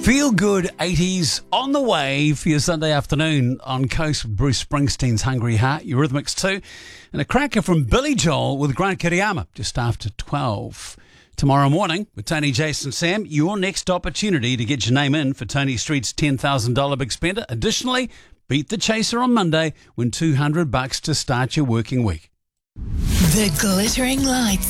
Feel good 80s on the way for your Sunday afternoon on Coast with Bruce Springsteen's Hungry Heart, Eurythmics 2, and a cracker from Billy Joel with Grant Kiriyama just after 12. Tomorrow morning with Tony, Jason, Sam, your next opportunity to get your name in for Tony Street's $10,000 big spender. Additionally, beat the chaser on Monday, win $200 to start your working week. The glittering lights